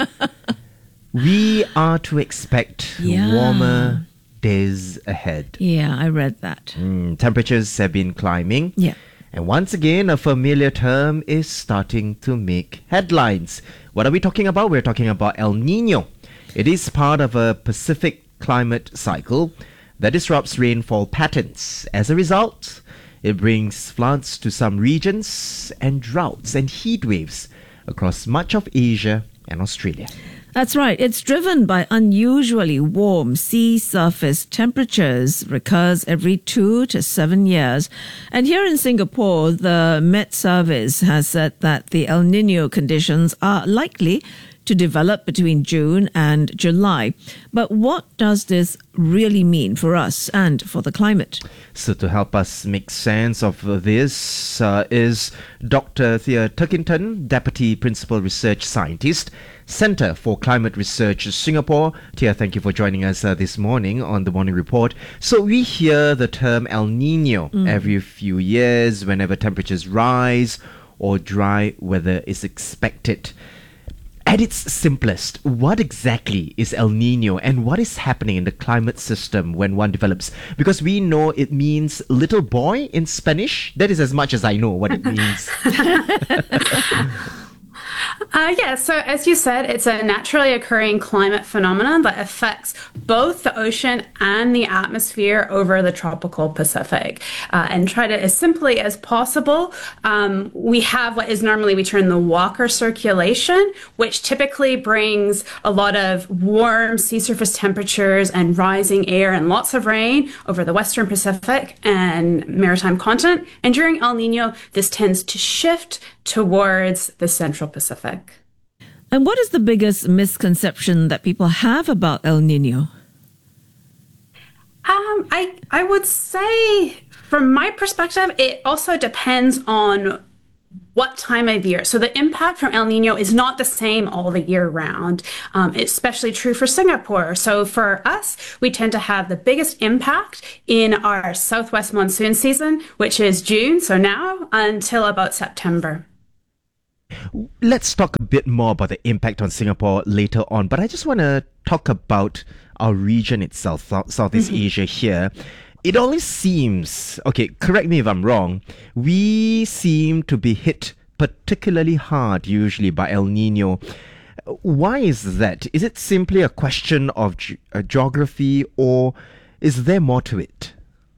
We are to expect Yeah. warmer days ahead. Yeah, I read that. Mm, temperatures have been climbing. Yeah. And once again, a familiar term is starting to make headlines. What are we talking about? We're talking about El Nino. It is part of a Pacific climate cycle that disrupts rainfall patterns. As a result, it brings floods to some regions and droughts and heat waves across much of Asia and Australia. That's right. It's driven by unusually warm sea surface temperatures, recurs every two to seven years. And here in Singapore, the Met Service has said that the El Nino conditions are likely to develop between June and July. But what does this really mean for us and for the climate? So to help us make sense of this uh, is Doctor Thea Turkington, Deputy Principal Research Scientist, Centre for Climate Research, Singapore. Tia, thank you for joining us uh, this morning on the Morning Report. So we hear the term El Nino Mm. every few years whenever temperatures rise or dry weather is expected. At its simplest, what exactly is El Nino and what is happening in the climate system when one develops? Because we know it means little boy in Spanish. That is as much as I know what it means. Uh, yeah, so as you said, it's a naturally occurring climate phenomenon that affects both the ocean and the atmosphere over the tropical Pacific. Uh, and try to, as simply as possible, um, we have what is normally we term the Walker circulation, which typically brings a lot of warm sea surface temperatures and rising air and lots of rain over the western Pacific and maritime continent. And during El Nino, this tends to shift towards the central Pacific. And what is the biggest misconception that people have about El Nino? Um, I I would say, from my perspective, it also depends on what time of year. So the impact from El Nino is not the same all the year round. Um, it's especially true for Singapore. So for us, we tend to have the biggest impact in our southwest monsoon season, which is June, so now, until about September. Let's talk a bit more about the impact on Singapore later on, but I just want to talk about our region itself, Southeast mm-hmm. Asia here. It always seems, okay, correct me if I'm wrong, we seem to be hit particularly hard usually by El Nino. Why is that? Is it simply a question of ge- uh, geography, or is there more to it?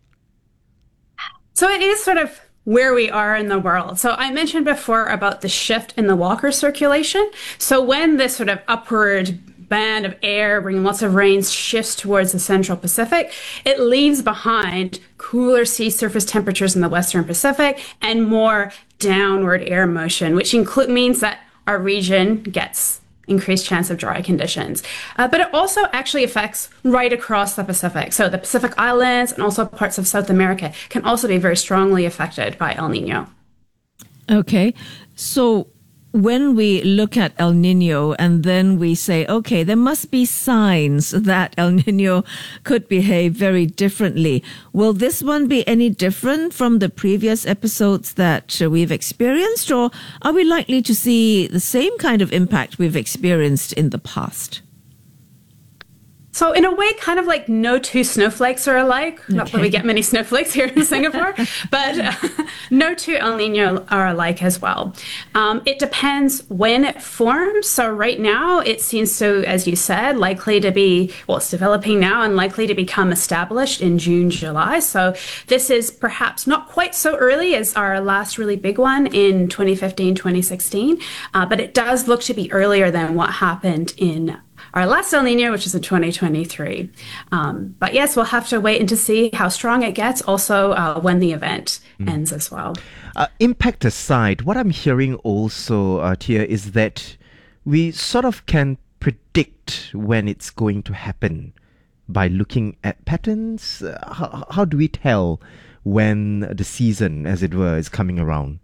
So it is sort of where we are in the world. So I mentioned before about the shift in the Walker circulation. So when this sort of upward band of air bringing lots of rains shifts towards the central Pacific, it leaves behind cooler sea surface temperatures in the western Pacific and more downward air motion, which include means that our region gets increased chance of dry conditions. Uh, but it also actually affects right across the Pacific. So the Pacific Islands and also parts of South America can also be very strongly affected by El Nino. Okay, so when we look at El Nino and then we say, okay, there must be signs that El Nino could behave very differently. Will this one be any different from the previous episodes that uh, we've experienced, or are we likely to see the same kind of impact we've experienced in the past? So in a way, kind of like no two snowflakes are alike. Okay. Not that we get many snowflakes here in Singapore, but uh, no two El Nino are alike as well. Um, it depends when it forms. So right now, it seems to, as you said, likely to be, well, it's developing now and likely to become established in June, July. So this is perhaps not quite so early as our last really big one in twenty fifteen, twenty sixteen, uh, but it does look to be earlier than what happened in our last El Nino, which is in twenty twenty-three. Um, but yes, we'll have to wait and to see how strong it gets, also uh, when the event mm. ends as well. Uh, impact aside, what I'm hearing also, uh, Tia, is that we sort of can predict when it's going to happen by looking at patterns. Uh, how, how do we tell when the season, as it were, is coming around?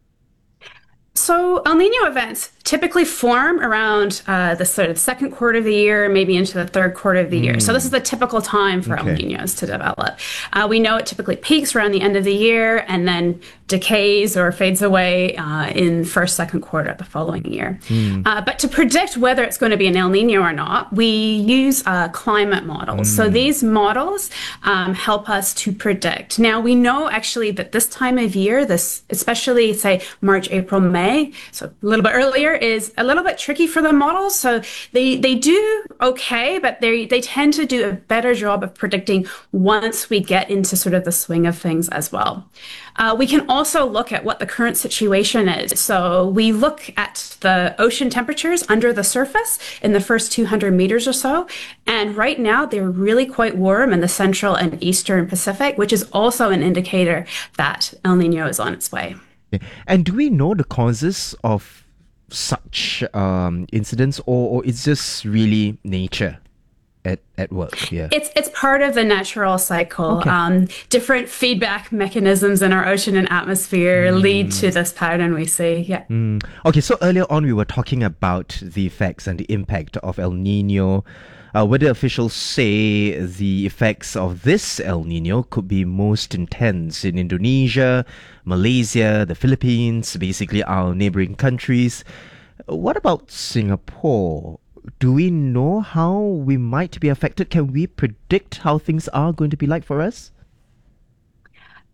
So El Nino events typically form around uh, the sort of second quarter of the year, maybe into the third quarter of the mm. year. So this is the typical time for okay. El Ninos to develop. Uh, we know it typically peaks around the end of the year and then decays or fades away uh, in first, second quarter of the following year. Mm. Uh, but to predict whether it's going to be an El Nino or not, we use uh, climate models. Mm. So these models um, help us to predict. Now, we know actually that this time of year, this especially say March, April, May, so a little bit earlier, is a little bit tricky for the models. So they they do okay, but they they tend to do a better job of predicting once we get into sort of the swing of things as well. Uh, we can also look at what the current situation is. So we look at the ocean temperatures under the surface in the first two hundred meters or so. And right now, they're really quite warm in the central and eastern Pacific, which is also an indicator that El Nino is on its way. And do we know the causes of such um, incidents, or, or it's just really nature at, at work? Yeah, it's it's part of the natural cycle. Okay. Um, different feedback mechanisms in our ocean and atmosphere mm. lead to this pattern we see. Yeah. Mm. Okay, so earlier on we were talking about the effects and the impact of El Nino. Uh, weather officials say the effects of this El Nino could be most intense in Indonesia, Malaysia, the Philippines, basically our neighboring countries. What about Singapore? Do we know how we might be affected? Can we predict how things are going to be like for us?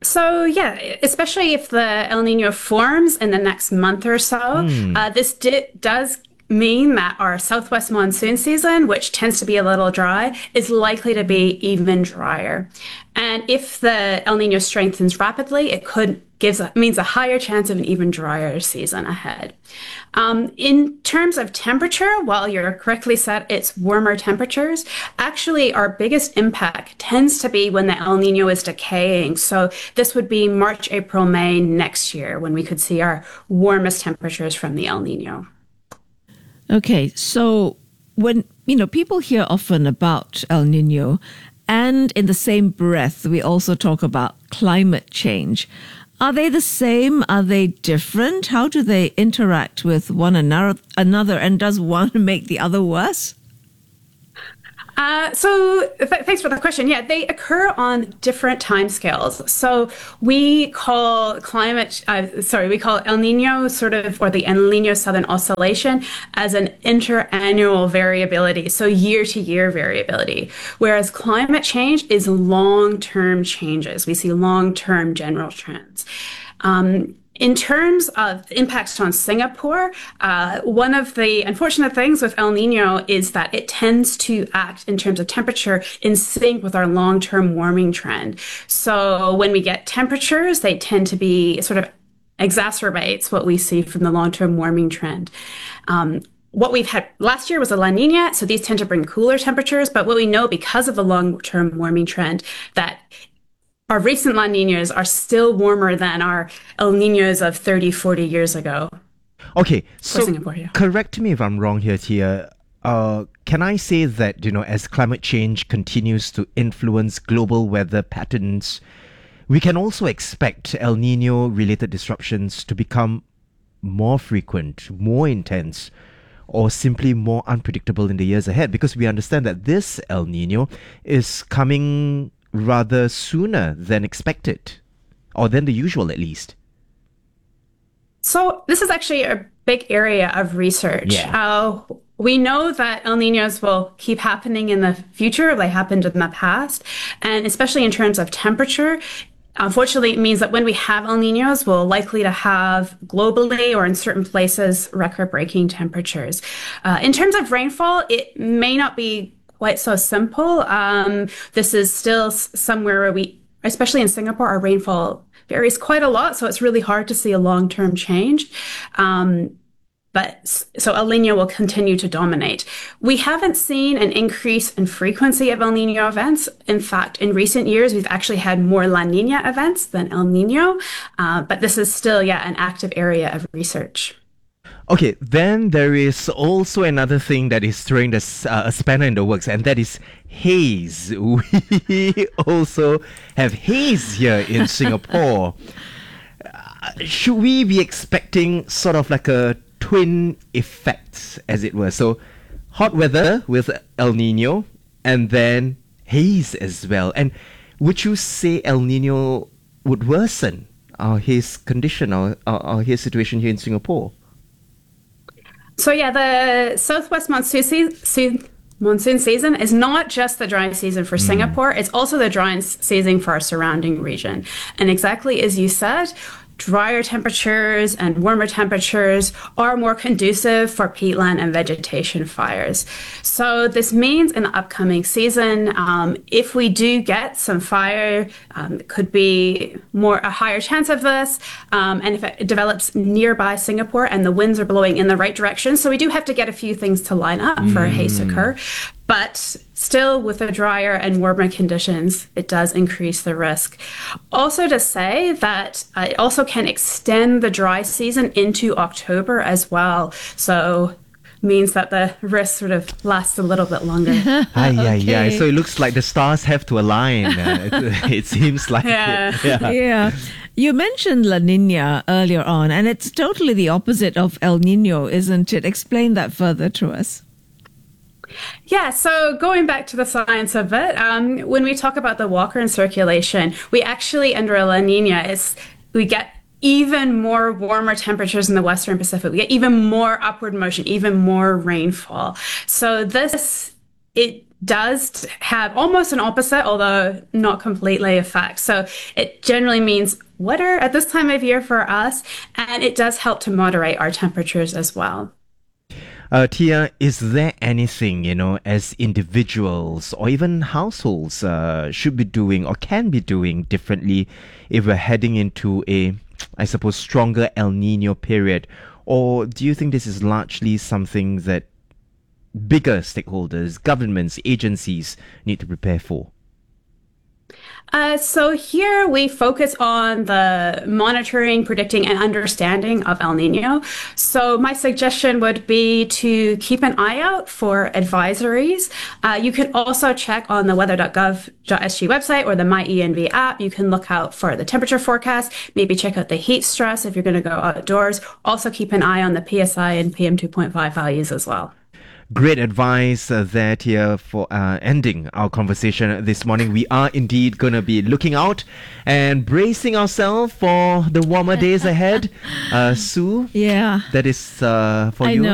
So yeah, especially if the El Nino forms in the next month or so, mm. uh, this di- does mean that our southwest monsoon season, which tends to be a little dry, is likely to be even drier. And if the El Nino strengthens rapidly, it could gives a, means a higher chance of an even drier season ahead. Um, in terms of temperature, while you're correctly said it's warmer temperatures, actually our biggest impact tends to be when the El Nino is decaying. So this would be March, April, May next year when we could see our warmest temperatures from the El Nino. Okay, so when, you know, people hear often about El Nino, and in the same breath, we also talk about climate change. Are they the same? Are they different? How do they interact with one another, and does one make the other worse? Uh, so th- thanks for the question. Yeah, they occur on different timescales. So we call climate, uh, sorry, we call El Nino sort of, or the El Nino Southern Oscillation as an interannual variability, so year-to-year variability, whereas climate change is long-term changes. We see long-term general trends. Um, In terms of impacts on Singapore, uh, one of the unfortunate things with El Nino is that it tends to act in terms of temperature in sync with our long-term warming trend. So when we get temperatures, they tend to be sort of exacerbates what we see from the long-term warming trend. Um, What we've had last year was a La Nina, so these tend to bring cooler temperatures. But what we know because of the long-term warming trend, that our recent La Ninas are still warmer than our El Ninos of thirty, forty years ago. Okay, so Singapore, yeah. Correct me if I'm wrong here, Tia. Uh, can I say that, you know, as climate change continues to influence global weather patterns, we can also expect El Nino-related disruptions to become more frequent, more intense, or simply more unpredictable in the years ahead? Because we understand that this El Nino is coming rather sooner than expected, or than the usual at least. So this is actually a big area of research. Yeah. Uh, we know that El Ninos will keep happening in the future. They happened in the past. And especially in terms of temperature, unfortunately, it means that when we have El Ninos, we're likely to have globally or in certain places record-breaking temperatures. Uh, in terms of rainfall, it may not be quite so simple. Um, this is still somewhere where we, especially in Singapore, our rainfall varies quite a lot, so it's really hard to see a long-term change. Um, but so El Nino will continue to dominate. We haven't seen an increase in frequency of El Nino events. In fact, in recent years, we've actually had more La Nina events than El Nino, uh, but this is still, yeah, an active area of research. Okay, then there is also another thing that is throwing the, uh, a spanner in the works, and that is haze. We also have haze here in Singapore. Uh, should we be expecting sort of like a twin effect, as it were? So, hot weather with El Nino, and then haze as well. And would you say El Nino would worsen our haze condition, our, our, our haze situation here in Singapore? So yeah, the southwest monsoon season, monsoon season is not just the drying season for mm. Singapore, it's also the drying season for our surrounding region. And exactly as you said, drier temperatures and warmer temperatures are more conducive for peatland and vegetation fires. So this means in the upcoming season, um, if we do get some fire, um, it could be more a higher chance of this. Um, and if it develops nearby Singapore and the winds are blowing in the right direction, so we do have to get a few things to line up mm. for a haze to occur. But still, with the drier and warmer conditions, it does increase the risk. Also to say that uh, it also can extend the dry season into October as well. So means that the risk sort of lasts a little bit longer. Aye, okay. yeah, yeah. So it looks like the stars have to align. Uh, it, it seems like yeah. It. Yeah. yeah. You mentioned La Nina earlier on, and it's totally the opposite of El Nino, isn't it? Explain that further to us. Yeah, so going back to the science of it, um, when we talk about the Walker circulation, we actually, under a La Nina, is we get even more warmer temperatures in the Western Pacific. We get even more upward motion, even more rainfall. So this, it does have almost an opposite, although not completely, effect. So it generally means wetter at this time of year for us, and it does help to moderate our temperatures as well. Uh, Tia, is there anything, you know, as individuals or even households uh, should be doing or can be doing differently if we're heading into a, I suppose, stronger El Nino period? Or do you think this is largely something that bigger stakeholders, governments, agencies need to prepare for? Uh, so here we focus on the monitoring, predicting, and understanding of El Nino. So my suggestion would be to keep an eye out for advisories. Uh, you can also check on the weather dot gov dot s g website or the My E N V app. You can look out for the temperature forecast, maybe check out the heat stress if you're going to go outdoors. Also keep an eye on the P S I and P M two point five values as well. Great advice uh, there, Tia, for uh, ending our conversation this morning. We are indeed going to be looking out and bracing ourselves for the warmer days ahead. Uh, Sue? Yeah. That is uh, for I you. know.